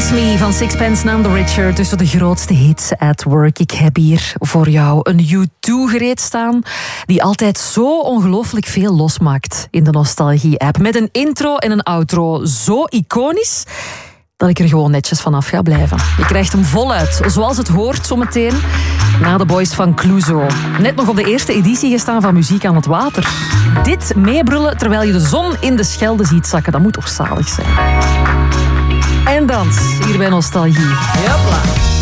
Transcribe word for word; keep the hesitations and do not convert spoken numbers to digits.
Kiss Me van Sixpence None the Richer. Tussen de grootste hits at work. Ik heb hier voor jou een U twee gereed staan die altijd zo ongelooflijk veel losmaakt in de Nostalgie-app. Met een intro en een outro zo iconisch dat ik er gewoon netjes vanaf ga blijven. Je krijgt hem voluit, zoals het hoort zometeen, na de boys van Clouseau. Net nog op de eerste editie gestaan van Muziek aan het Water. Dit meebrullen terwijl je de zon in de Schelde ziet zakken, dat moet toch zalig zijn. En dans, hier bij Nostalgie. Hopla.